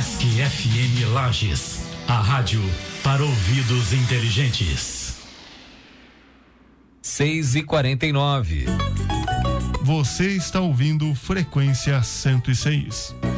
Sesc FM Lages, a rádio para ouvidos inteligentes. 6h49. Você está ouvindo Frequência 106.